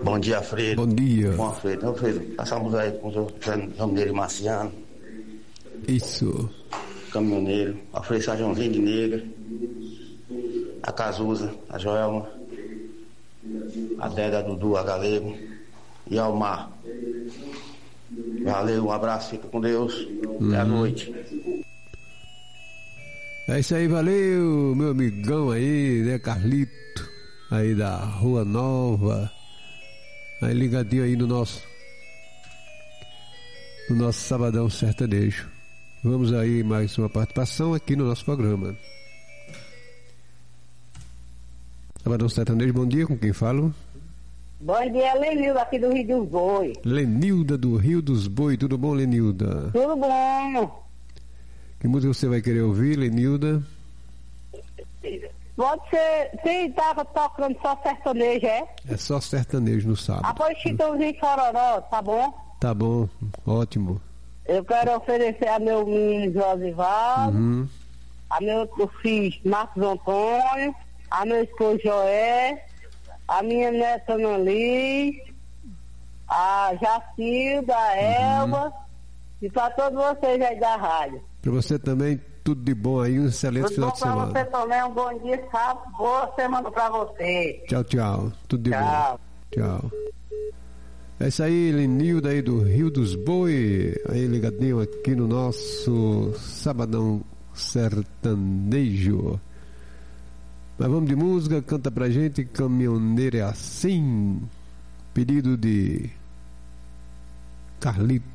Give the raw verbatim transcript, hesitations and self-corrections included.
Bom dia, Alfredo. Bom dia. Bom, Alfredo. Alfredo, passamos aí com o seu caminhoneiro Marciano. Isso. Caminhoneiro. Alfredo São Joãozinho de Negra. A Cazuza, a Joelma. A Déda, a Dudu, a Galego. E ao Mar. Valeu, um abraço, fica com Deus. Uhum. Até a noite. É isso aí, valeu, meu amigão aí, né, Carlito, aí da Rua Nova, aí ligadinho aí no nosso, no nosso Sabadão Sertanejo. Vamos aí mais uma participação aqui no nosso programa. Sabadão Sertanejo, bom dia, com quem falo? Bom dia, Lenilda, aqui do Rio dos Boi. Lenilda do Rio dos Boi, tudo bom, Lenilda? Tudo bom. Que música você vai querer ouvir, Lenilda? Pode ser, se tava tocando só sertanejo, é? É só sertanejo no sábado. Após Chitãozinho e Chororó, tá bom? Tá bom, ótimo. Eu quero oferecer a meu menino Josivaldo, Uhum. a meu filho Marcos Antônio, a meu esposo Joé, a minha neta Anali, a Jacilda, a Elba, e para todos vocês aí da rádio. Para você também, tudo de bom aí, um excelente Tudo final bom de pra semana. você também, um bom dia, sábado, boa semana pra você. Tchau, tchau. Tudo de Tchau. bom. Tchau. É isso aí, Lenilda aí do Rio dos Boi, aí ligadinho aqui no nosso Sabadão Sertanejo. Mas vamos de música, canta pra gente, Caminhoneiro é Assim, pedido de Carlito.